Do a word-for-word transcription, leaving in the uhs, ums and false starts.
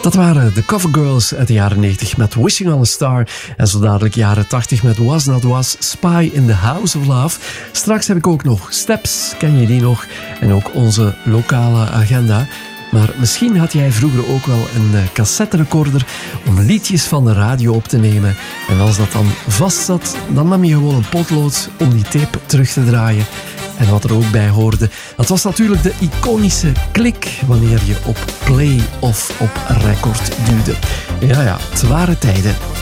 Dat waren de Covergirls uit de jaren negentig met Wishing on a Star. En zo dadelijk jaren tachtig met Was Not Was, Spy in the House of Love. Straks heb ik ook nog Steps, ken je die nog? En ook onze lokale agenda. Maar misschien had jij vroeger ook wel een cassetterecorder om liedjes van de radio op te nemen. En als dat dan vast zat, dan nam je gewoon een potlood om die tape terug te draaien. En wat er ook bij hoorde, dat was natuurlijk de iconische klik wanneer je op play of op record duwde. Ja, ja, het waren tijden.